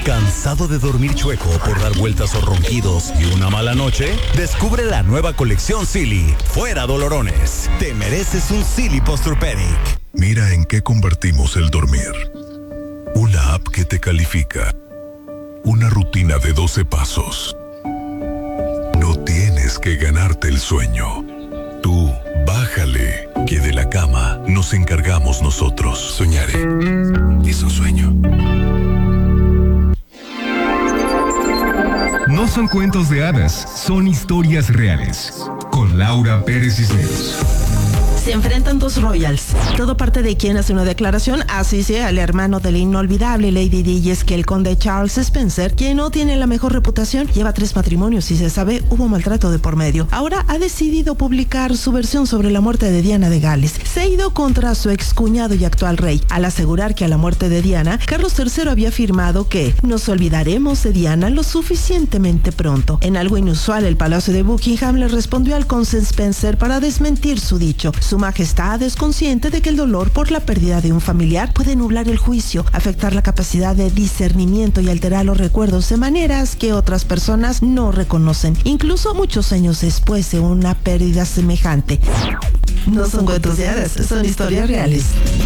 ¿Cansado de dormir chueco por dar vueltas o ronquidos y una mala noche? Descubre la nueva colección Silly. Fuera dolorones. Te mereces un Silly Posturepedic. Mira en qué convertimos el dormir. Una app que te califica. Una rutina de 12 pasos. No tienes que ganarte el sueño. Tú, bájale, que de la cama nos encargamos nosotros. Soñaré. Es un sueño. No son cuentos de hadas, son historias reales. Con Laura Pérez Cisneros. Se enfrentan dos royals. Todo parte de quien hace una declaración, así sea el hermano de la inolvidable Lady Di, y es que el conde Charles Spencer, quien no tiene la mejor reputación, lleva 3 matrimonios y se sabe hubo maltrato de por medio. Ahora ha decidido publicar su versión sobre la muerte de Diana de Gales. Se ha ido contra su excuñado y actual rey, al asegurar que a la muerte de Diana, Carlos III había afirmado que nos olvidaremos de Diana lo suficientemente pronto. En algo inusual, el Palacio de Buckingham le respondió al conde Spencer para desmentir su dicho. Su Majestad es consciente de que el dolor por la pérdida de un familiar puede nublar el juicio, afectar la capacidad de discernimiento y alterar los recuerdos de maneras que otras personas no reconocen, incluso muchos años después de una pérdida semejante. No son cuentos de hadas, son historias reales.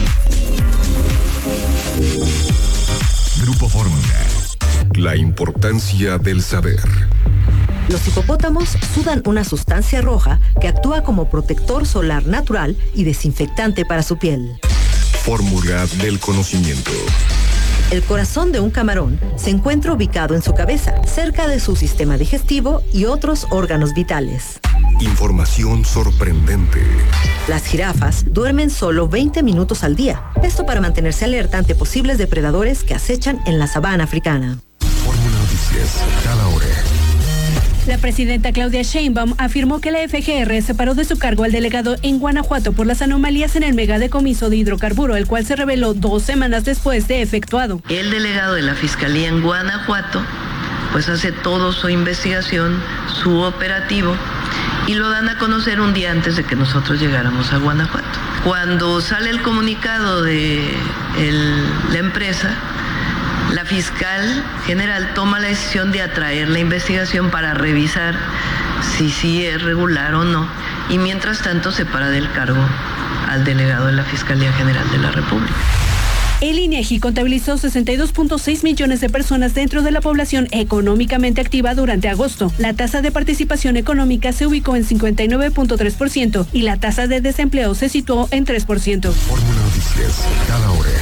Grupo Fórmula. La importancia del saber. Los hipopótamos sudan una sustancia roja que actúa como protector solar natural y desinfectante para su piel. Fórmula del conocimiento. El corazón de un camarón se encuentra ubicado en su cabeza, cerca de su sistema digestivo y otros órganos vitales. Información sorprendente. Las jirafas duermen solo 20 minutos al día. Esto para mantenerse alerta ante posibles depredadores que acechan en la sabana africana. Fórmula Noticias, cada hora. La presidenta Claudia Sheinbaum afirmó que la FGR separó de su cargo al delegado en Guanajuato por las anomalías en el megadecomiso de hidrocarburo, el cual se reveló 2 semanas después de efectuado. El delegado de la Fiscalía en Guanajuato pues hace todo su investigación, su operativo, y lo dan a conocer un día antes de que nosotros llegáramos a Guanajuato. Cuando sale el comunicado de la empresa, la fiscal general toma la decisión de atraer la investigación para revisar si sí es regular o no, y mientras tanto separa del cargo al delegado de la Fiscalía General de la República. El INEGI contabilizó 62.6 millones de personas dentro de la población económicamente activa durante agosto. La tasa de participación económica se ubicó en 59.3% y la tasa de desempleo se situó en 3%. Fórmula Noticias, cada hora.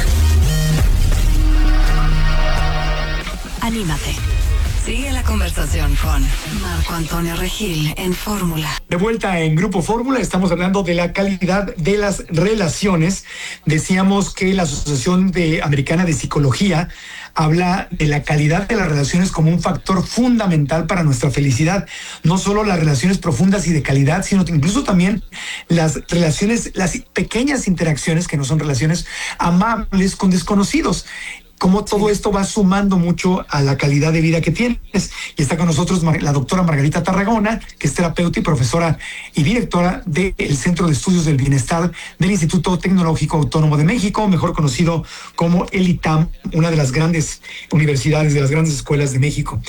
Anímate. Sigue la conversación con Marco Antonio Regil en Fórmula. De vuelta en Grupo Fórmula, estamos hablando de la calidad de las relaciones. Decíamos que la Asociación Americana de Psicología habla de la calidad de las relaciones como un factor fundamental para nuestra felicidad. No solo las relaciones profundas y de calidad, sino incluso también las relaciones, las pequeñas interacciones que no son relaciones amables con desconocidos. Cómo todo esto va sumando mucho a la calidad de vida que tienes. Y está con nosotros la doctora Margarita Tarragona, que es terapeuta y profesora y directora del Centro de Estudios del Bienestar del Instituto Tecnológico Autónomo de México, mejor conocido como el ITAM, una de las grandes universidades, de las grandes escuelas de México.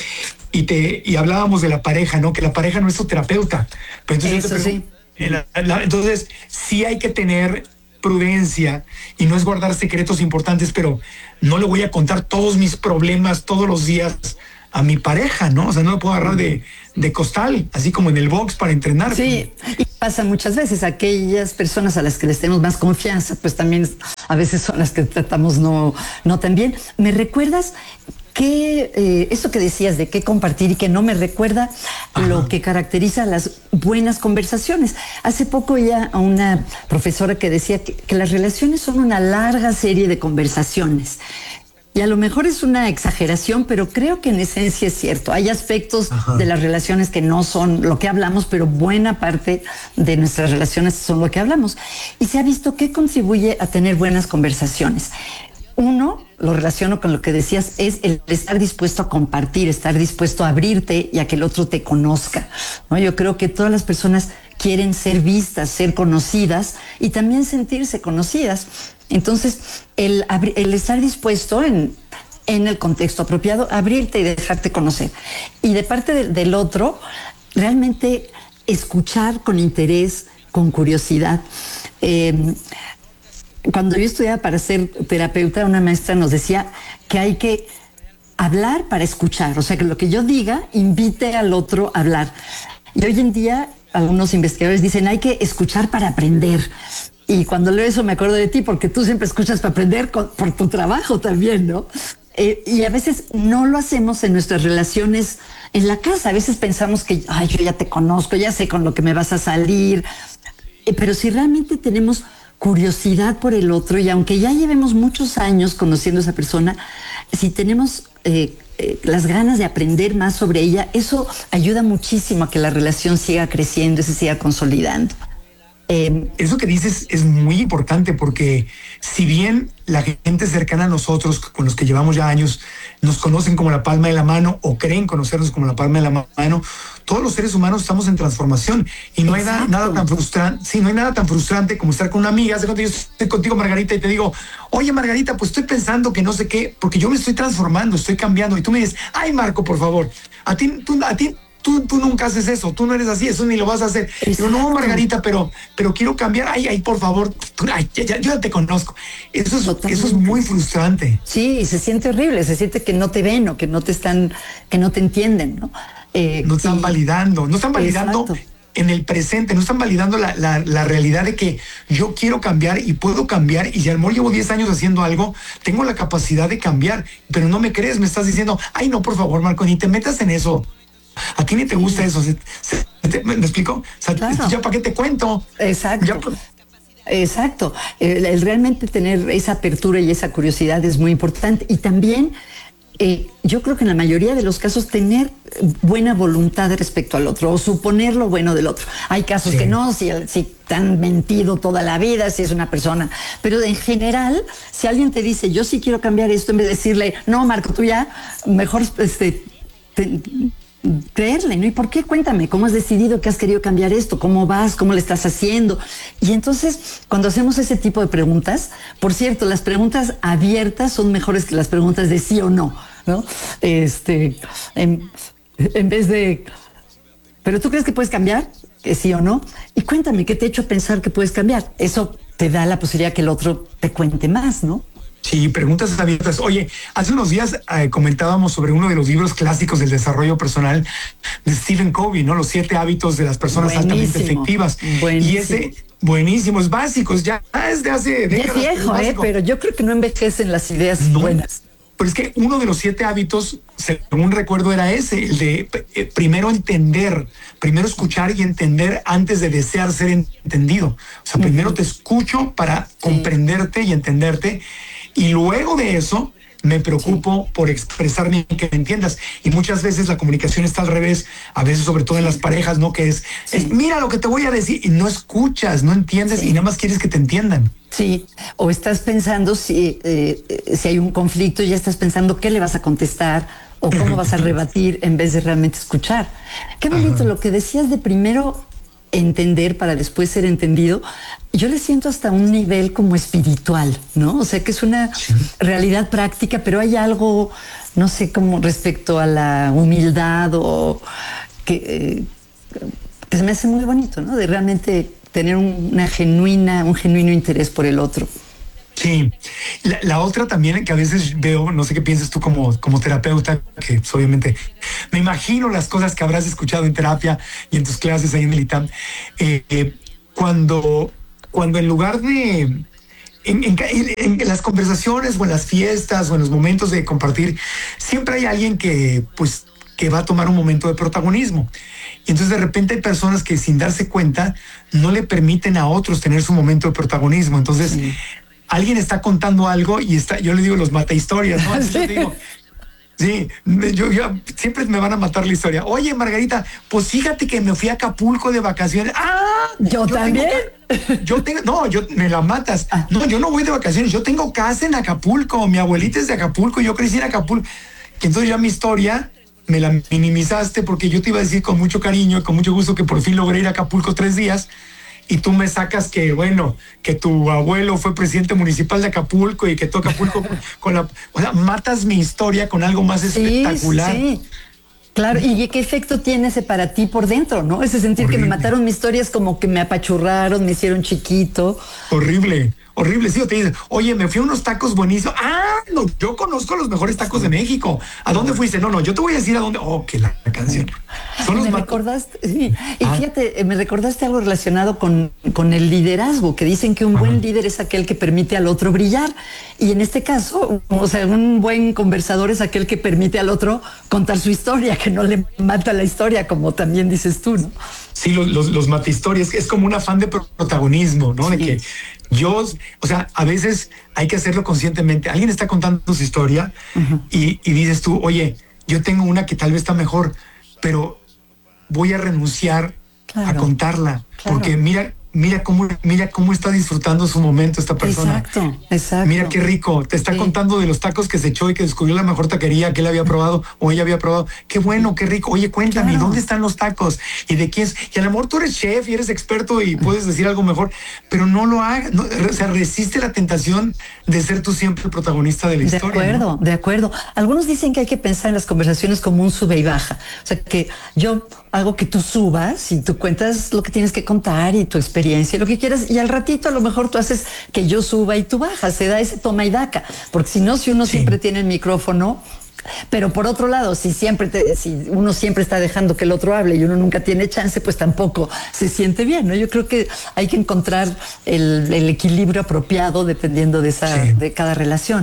Y hablábamos de la pareja, ¿no? Que la pareja no es tu terapeuta. Pero entonces, eso sí. Entonces, sí hay que tener prudencia y no es guardar secretos importantes, pero no le voy a contar todos mis problemas todos los días a mi pareja, ¿no? O sea, no lo puedo agarrar de costal, así como en el box para entrenar. Sí, y pasa muchas veces. Aquellas personas a las que les tenemos más confianza, pues también a veces son las que tratamos no tan bien. ¿Me recuerdas que esto que decías de qué compartir y que no me recuerda lo que caracteriza las buenas conversaciones? Hace poco ya a una profesora que decía que las relaciones son una larga serie de conversaciones. Y a lo mejor es una exageración, pero creo que en esencia es cierto. Hay aspectos de las relaciones que no son lo que hablamos, pero buena parte de nuestras relaciones son lo que hablamos. Y se ha visto qué contribuye a tener buenas conversaciones. Uno, lo relaciono con lo que decías, es el estar dispuesto a compartir, estar dispuesto a abrirte y a que el otro te conozca, ¿no? Yo creo que todas las personas quieren ser vistas, ser conocidas y también sentirse conocidas. Entonces, el estar dispuesto en en el contexto apropiado, abrirte y dejarte conocer. Y de parte del otro, realmente escuchar con interés, con curiosidad. Cuando yo estudiaba para ser terapeuta, una maestra nos decía que hay que hablar para escuchar, o sea, que lo que yo diga invite al otro a hablar. Y hoy en día algunos investigadores dicen hay que escuchar para aprender. Y cuando leo eso me acuerdo de ti, porque tú siempre escuchas para aprender por tu trabajo también, ¿no? Y a veces no lo hacemos en nuestras relaciones en la casa. A veces pensamos que, ay, yo ya te conozco, ya sé con lo que me vas a salir. Pero si realmente tenemos curiosidad por el otro, y aunque ya llevemos muchos años conociendo a esa persona, si tenemos las ganas de aprender más sobre ella, eso ayuda muchísimo a que la relación siga creciendo y se siga consolidando. Eso que dices es muy importante, porque si bien la gente cercana a nosotros, con los que llevamos ya años, nos conocen como la palma de la mano o creen conocernos como la palma de la mano, todos los seres humanos estamos en transformación y no hay nada tan frustrante. Sí, no hay nada tan frustrante como estar con una amiga. Hace cuando yo estoy contigo, Margarita, y te digo, oye, Margarita, pues estoy pensando que no sé qué, porque yo me estoy transformando, estoy cambiando, y tú me dices, ay, Marco, por favor, Tú nunca haces eso, tú no eres así, eso ni lo vas a hacer. Digo, no, Margarita, pero quiero cambiar. Ay, por favor, yo ya te conozco. Eso es muy frustrante. Sí, se siente horrible, se siente que no te ven o que no te entienden, ¿no? No están validando en el presente, no están validando la realidad de que yo quiero cambiar y puedo cambiar, y si a lo mejor llevo 10 años haciendo algo, tengo la capacidad de cambiar, pero no me crees, me estás diciendo, ay, no, por favor, Marco, ni te metas en eso. A ti ni te gusta eso. ¿Me explico? O sea, claro. ¿Ya para qué te cuento? Exacto. Exacto. El realmente tener esa apertura y esa curiosidad es muy importante. Y también, yo creo que en la mayoría de los casos, tener buena voluntad respecto al otro, o suponer lo bueno del otro. Hay casos que no, si te han mentido toda la vida, si es una persona. Pero en general, si alguien te dice, yo sí quiero cambiar esto, en vez de decirle, no, Marco, tú ya, mejor creerle, ¿no? ¿Y por qué? Cuéntame, ¿cómo has decidido que has querido cambiar esto? ¿Cómo vas? ¿Cómo le estás haciendo? Y entonces, cuando hacemos ese tipo de preguntas, por cierto, las preguntas abiertas son mejores que las preguntas de sí o no, ¿no? En vez de, ¿pero tú crees que puedes cambiar? ¿Que sí o no? Y cuéntame, ¿qué te ha hecho pensar que puedes cambiar? Eso te da la posibilidad que el otro te cuente más, ¿no? Sí, preguntas abiertas. Oye, hace unos días comentábamos sobre uno de los libros clásicos del desarrollo personal de Stephen Covey, ¿no? Los 7 hábitos de las personas altamente efectivas. Buenísimo. Y ese, buenísimo, es básicos, ya es de hace décadas. Es viejo, pero yo creo que no envejecen las ideas buenas. Pero es que uno de los 7 hábitos, según recuerdo, era ese, el de primero escuchar y entender antes de desear ser entendido. O sea, primero te escucho para comprenderte y entenderte, y luego de eso me preocupo por expresarme y que me entiendas. Y muchas veces la comunicación está al revés, a veces sobre todo en las parejas, ¿no? Que es mira lo que te voy a decir, y no escuchas, no entiendes, y nada más quieres que te entiendan. Sí, o estás pensando si hay un conflicto, ya estás pensando qué le vas a contestar o cómo vas a rebatir en vez de realmente escuchar. Qué bonito lo que decías de primero entender para después ser entendido. Yo le siento hasta un nivel como espiritual, ¿no? O sea, que es una realidad práctica, pero hay algo, no sé, como respecto a la humildad o que se me hace muy bonito, ¿no? De realmente tener un genuino interés por el otro. Sí, la otra también que a veces veo, no sé qué piensas tú como terapeuta, que pues, obviamente me imagino las cosas que habrás escuchado en terapia y en tus clases ahí en el ITAM, cuando en lugar de en las conversaciones o en las fiestas o en los momentos de compartir, siempre hay alguien que va a tomar un momento de protagonismo. Y entonces de repente hay personas que sin darse cuenta no le permiten a otros tener su momento de protagonismo. Entonces alguien está contando algo y yo le digo los mata historias, ¿no? Entonces yo digo, yo siempre me van a matar la historia. Oye, Margarita, pues fíjate que me fui a Acapulco de vacaciones. Yo también. Me la matas. No, yo no voy de vacaciones. Yo tengo casa en Acapulco. Mi abuelita es de Acapulco. Yo crecí en Acapulco. Y entonces ya mi historia me la minimizaste porque yo te iba a decir con mucho cariño y con mucho gusto que por fin logré ir a Acapulco 3 días. y tú me sacas que, bueno, que tu abuelo fue presidente municipal de Acapulco y que tú Acapulco con la... O sea, matas mi historia con algo más espectacular. Sí. Claro, ¿y qué efecto tiene ese para ti por dentro, no? Ese sentir horrible. Que me mataron mi historia es como que me apachurraron, me hicieron chiquito. Horrible. Sí, o te dicen, oye, me fui a unos tacos buenísimos. No, yo conozco los mejores tacos de México. ¿A dónde fuiste? No, yo te voy a decir a dónde. Que la canción. Me recordaste, sí. Y fíjate, me recordaste algo relacionado con el liderazgo, que dicen que un buen líder es aquel que permite al otro brillar. Y en este caso, o sea, un buen conversador es aquel que permite al otro contar su historia, que no le mata la historia, como también dices tú, ¿no? Sí, los mata historias, es como un afán de protagonismo, ¿no? Sí. De que o sea, a veces hay que hacerlo conscientemente. Alguien está contando su historia y dices tú, oye, yo tengo una que tal vez está mejor, pero voy a renunciar a contarla, porque mira cómo está disfrutando su momento esta persona. Exacto. Mira qué rico, te está contando de los tacos que se echó y que descubrió la mejor taquería que él había probado o ella había probado. Qué bueno, qué rico. Oye, cuéntame, ¿dónde están los tacos? ¿Y de quién es? Y a lo mejor tú eres chef y eres experto y puedes decir algo mejor, pero no lo hagas. No, o sea, resiste la tentación de ser tú siempre el protagonista de la historia. De acuerdo. Algunos dicen que hay que pensar en las conversaciones como un sube y baja. O sea, que yo hago que tú subas y tú cuentas lo que tienes que contar y tu experiencia, lo que quieras, y al ratito a lo mejor tú haces que yo suba y tú bajas, se da ese toma y daca, porque si no, si uno siempre tiene el micrófono, pero por otro lado, si uno siempre está dejando que el otro hable y uno nunca tiene chance, pues tampoco se siente bien, ¿no? Yo creo que hay que encontrar el equilibrio apropiado dependiendo de cada relación.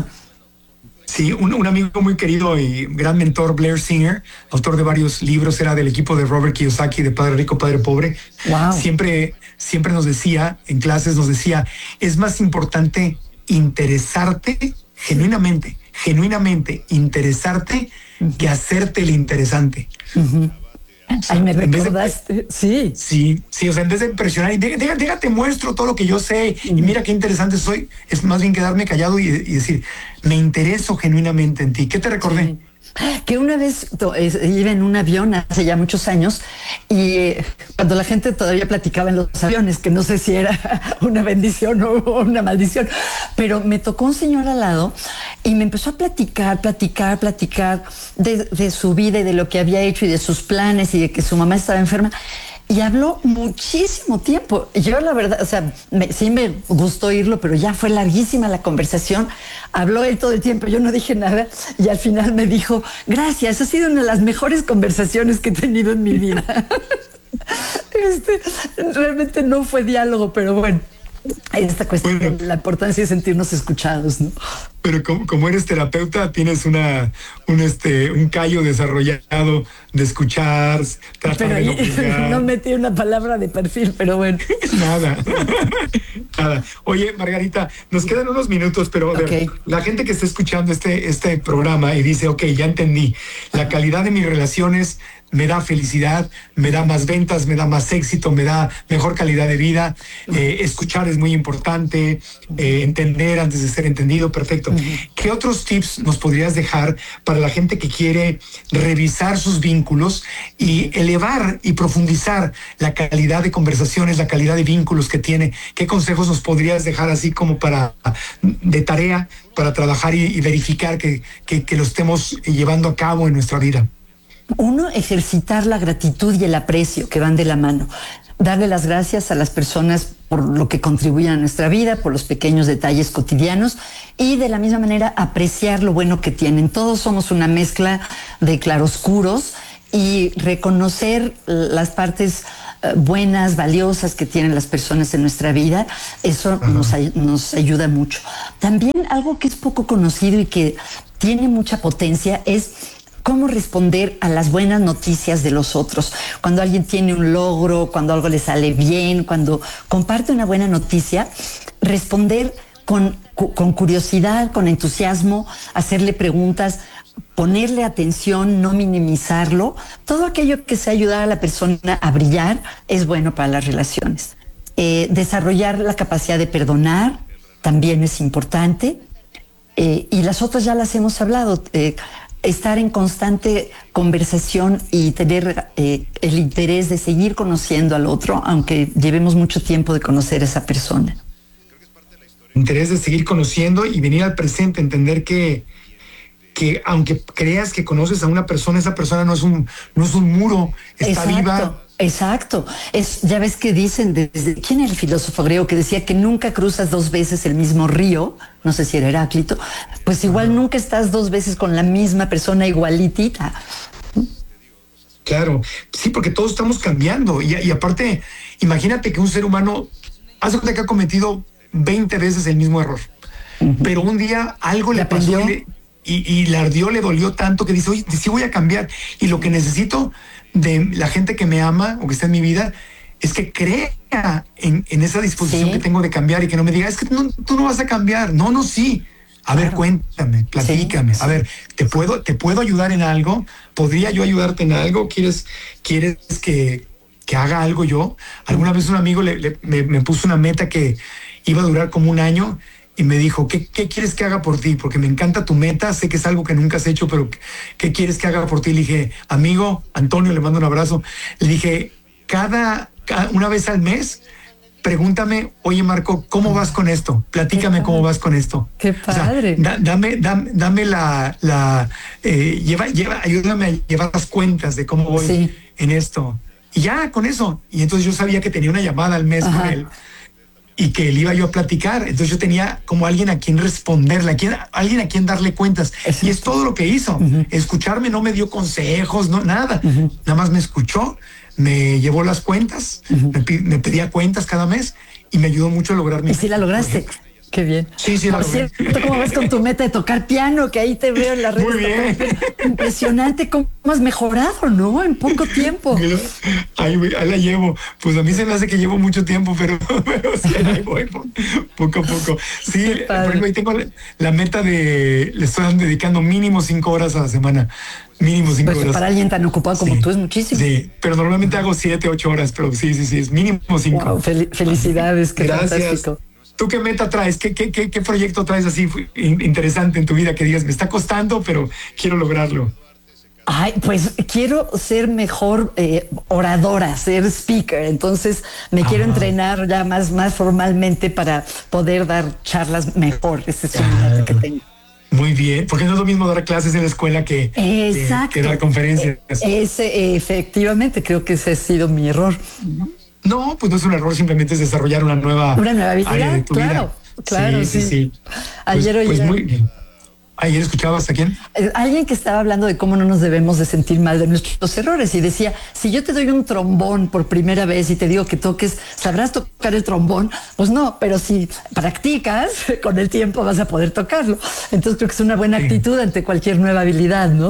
Sí, un amigo muy querido y gran mentor, Blair Singer, autor de varios libros, era del equipo de Robert Kiyosaki, de Padre Rico, Padre Pobre. Wow. Siempre nos decía, en clases nos decía, es más importante interesarte genuinamente interesarte que hacerte el interesante. Ay, me recordaste, sí. Sí, o sea, en vez de impresionar y déjate muestro todo lo que yo sé y mira qué interesante soy, es más bien quedarme callado y decir, me intereso genuinamente en ti. ¿Qué te recordé? Sí. Que una vez iba en un avión hace ya muchos años y cuando la gente todavía platicaba en los aviones, que no sé si era una bendición o una maldición, pero me tocó un señor al lado y me empezó a platicar de su vida y de lo que había hecho y de sus planes y de que su mamá estaba enferma. Y habló muchísimo tiempo. Yo, la verdad, o sea, sí me gustó oírlo, pero ya fue larguísima la conversación. Habló él todo el tiempo, yo no dije nada. Y al final me dijo, gracias, ha sido una de las mejores conversaciones que he tenido en mi vida. Realmente no fue diálogo, pero bueno. Esta cuestión de la importancia de sentirnos escuchados, ¿no? Pero como eres terapeuta, tienes un callo desarrollado de escuchar, tratar de no juzgar. No metí una palabra de perfil, pero bueno. Nada. Oye, Margarita, nos quedan unos minutos, pero la gente que está escuchando este programa y dice, ya entendí, la calidad de mis relaciones me da felicidad, me da más ventas, me da más éxito, me da mejor calidad de vida. Escuchar es muy importante, entender antes de ser entendido, perfecto. ¿Qué otros tips nos podrías dejar para la gente que quiere revisar sus vínculos y elevar y profundizar la calidad de conversaciones, la calidad de vínculos que tiene? ¿Qué consejos nos podrías dejar así como de tarea para trabajar y verificar que lo estemos llevando a cabo en nuestra vida? Uno, ejercitar la gratitud y el aprecio que van de la mano. Darle las gracias a las personas por lo que contribuyen a nuestra vida, por los pequeños detalles cotidianos y de la misma manera apreciar lo bueno que tienen. Todos somos una mezcla de claroscuros y reconocer las partes buenas, valiosas que tienen las personas en nuestra vida, eso nos ayuda mucho. También algo que es poco conocido y que tiene mucha potencia es cómo responder a las buenas noticias de los otros. Cuando alguien tiene un logro, cuando algo le sale bien, cuando comparte una buena noticia, responder con curiosidad, con entusiasmo, hacerle preguntas, ponerle atención, no minimizarlo. Todo aquello que sea ayudar a la persona a brillar es bueno para las relaciones. Desarrollar la capacidad de perdonar también es importante. Y las otras ya las hemos hablado. estar en constante conversación y tener el interés de seguir conociendo al otro, aunque llevemos mucho tiempo de conocer a esa persona. Interés de seguir conociendo y venir al presente, entender que aunque creas que conoces a una persona, esa persona no es un muro, está viva. Exacto. Ya ves que dicen, ¿quién era el filósofo griego que decía que nunca cruzas 2 veces el mismo río? No sé si era Heráclito. Pues igual nunca estás 2 veces con la misma persona igualitita. Claro, sí, porque todos estamos cambiando. Y aparte, imagínate que un ser humano hace cuenta que ha cometido 20 veces el mismo error. Pero un día algo le pasó y le ardió, le dolió tanto que dice, oye, sí voy a cambiar. Y lo que necesito de la gente que me ama o que está en mi vida es que crea en esa disposición que tengo de cambiar y que no me diga, es que tú no vas a cambiar. No, sí. A ver, cuéntame, platícame. A ver, ¿te puedo ayudar en algo? ¿Podría yo ayudarte en algo? ¿Quieres que haga algo yo? Alguna vez un amigo me puso una meta que iba a durar como 1 año y me dijo, ¿qué quieres que haga por ti? Porque me encanta tu meta, sé que es algo que nunca has hecho, pero ¿qué quieres que haga por ti? Le dije, amigo, Antonio, le mando un abrazo. Le dije, una vez al mes, pregúntame, oye Marco, ¿cómo vas con esto? Platícame cómo vas con esto. Qué padre. O sea, dame ayúdame a llevar las cuentas de cómo voy en esto. Y ya, con eso. Y entonces yo sabía que tenía una llamada al mes con él y que él iba yo a platicar. Entonces yo tenía como alguien a quien responderle, alguien a quien darle cuentas. Y es todo lo que hizo. Escucharme, no me dio consejos, no, nada. Nada más me escuchó, me llevó las cuentas, me pedía cuentas cada mes y me ayudó mucho a lograr mi... ¿Y si la lograste? Qué bien. Sí, Por cierto, ¿cómo vas con tu meta de tocar piano? Que ahí te veo en las redes. Muy bien. Impresionante cómo has mejorado, ¿no? En poco tiempo. Ahí la llevo. Pues a mí se me hace que llevo mucho tiempo, pero sí, ahí voy poco a poco. Sí, por ejemplo, ahí tengo la meta le estoy dedicando mínimo 5 horas a la semana. Mínimo 5 horas. Para alguien tan ocupado como tú es muchísimo. Sí, pero normalmente hago 7, 8 horas, pero sí, es mínimo 5. Wow, felicidades, qué fantástico. ¿Tú qué meta traes? ¿Qué proyecto traes así interesante en tu vida que digas, me está costando, pero quiero lograrlo? Ay, pues quiero ser mejor oradora, ser speaker. Entonces me quiero entrenar ya más formalmente para poder dar charlas mejor. Ese es un meta que tengo. Muy bien, porque no es lo mismo dar clases en la escuela que dar conferencias. Efectivamente, creo que ese ha sido mi error. No, pues no es un error, simplemente es desarrollar una nueva habilidad área de tu vida. Claro, sí. ¿Ayer escuchabas a quién? Alguien que estaba hablando de cómo no nos debemos de sentir mal de nuestros errores y decía, si yo te doy un trombón por primera vez y te digo que toques, ¿sabrás tocar el trombón? Pues no, pero si practicas, con el tiempo vas a poder tocarlo. Entonces creo que es una buena actitud ante cualquier nueva habilidad, ¿no?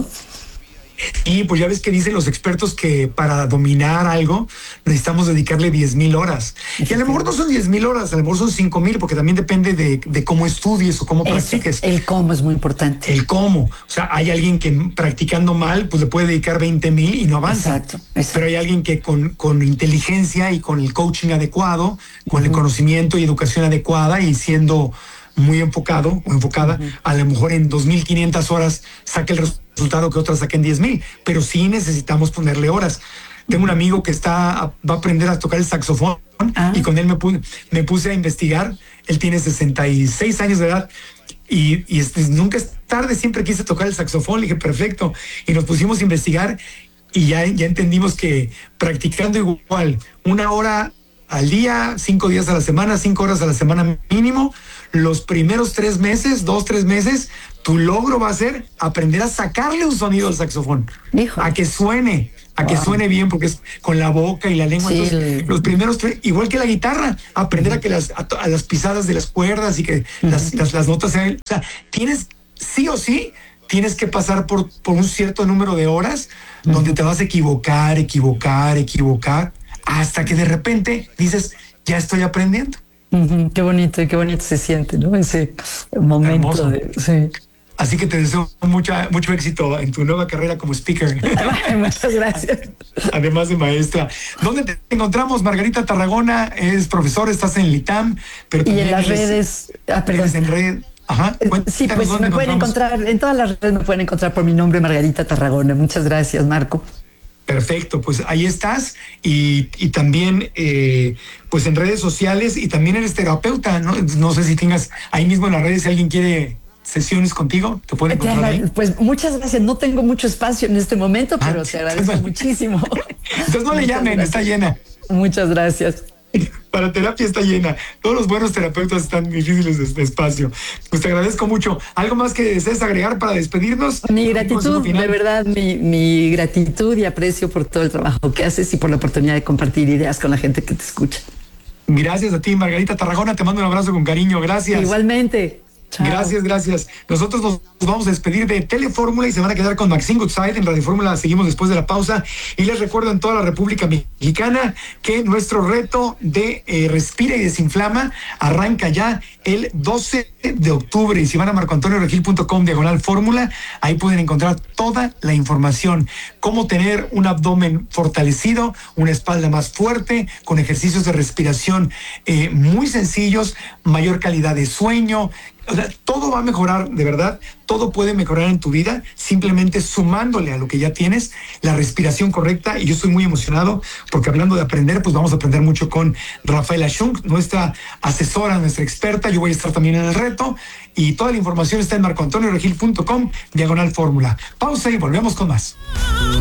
Y pues ya ves que dicen los expertos que para dominar algo necesitamos dedicarle 10,000 horas. Y a lo mejor no son 10,000 horas, a lo mejor son 5,000, porque también depende de cómo estudies o cómo practiques. El cómo es muy importante. El cómo. O sea, hay alguien que practicando mal, pues le puede dedicar 20,000 y no avanza. Exacto. Pero hay alguien que con inteligencia y con el coaching adecuado, con el conocimiento y educación adecuada y siendo muy enfocado o enfocada, a lo mejor en 2,500 horas saca el resultado que otras saquen 10,000, pero sí necesitamos ponerle horas. Tengo un amigo que va a aprender a tocar el saxofón y con él me puse a investigar. Él tiene 66 años de edad y nunca es tarde, siempre quise tocar el saxofón. Le dije, perfecto. Y nos pusimos a investigar y ya entendimos que practicando igual 1 hora al día, 5 días a la semana, 5 horas a la semana mínimo, los primeros 3 meses, 2-3 meses, tu logro va a ser aprender a sacarle un sonido al saxofón, a que suene bien, porque es con la boca y la lengua. Sí. Entonces, los primeros 3, igual que la guitarra, aprender a que a las pisadas de las cuerdas y que las notas sean, o sea, sí o sí tienes que pasar por un cierto número de horas donde te vas a equivocar, hasta que de repente dices, ya estoy aprendiendo. Qué bonito se siente, ¿no? Ese momento. Sí. Así que te deseo mucho éxito en tu nueva carrera como speaker. Muchas gracias. Además de maestra. ¿Dónde te encontramos? Margarita Tarragona es profesora, estás en el ITAM, pero también y en las redes. Eres en red. Ajá. Sí, pues me pueden encontrar, en todas las redes me pueden encontrar por mi nombre, Margarita Tarragona. Muchas gracias, Marco. Perfecto, pues ahí estás y también pues en redes sociales, y también eres terapeuta, ¿no? No sé si tengas ahí mismo en las redes, si alguien quiere sesiones contigo, te pueden encontrar ahí. Pues muchas gracias, no tengo mucho espacio en este momento, pero te agradezco muchísimo. Entonces no le llamen, está llena. Muchas gracias. Para terapia está llena. Todos los buenos terapeutas están difíciles de espacio. Pues te agradezco mucho. ¿Algo más que desees agregar para despedirnos? Mi gratitud, de verdad, mi gratitud y aprecio por todo el trabajo que haces y por la oportunidad de compartir ideas con la gente que te escucha. Gracias a ti, Margarita Tarragona. Te mando un abrazo con cariño. Gracias. Igualmente. Chao. Gracias. Nosotros nos vamos a despedir de Telefórmula y se van a quedar con Maxine Goodside. En Radio Fórmula seguimos después de la pausa. Y les recuerdo en toda la República Mexicana que nuestro reto de Respira y Desinflama arranca ya el 12 de octubre. Y si van a marcoantonioregil.com/fórmula, ahí pueden encontrar toda la información. Cómo tener un abdomen fortalecido, una espalda más fuerte, con ejercicios de respiración muy sencillos, mayor calidad de sueño. O sea, todo va a mejorar, de verdad, todo puede mejorar en tu vida simplemente sumándole a lo que ya tienes la respiración correcta. Y yo estoy muy emocionado porque, hablando de aprender, pues vamos a aprender mucho con Rafaela Schunk, nuestra asesora, nuestra experta. Yo voy a estar también en el reto y toda la información está en marcoantonioregil.com/fórmula. Pausa y volvemos con más.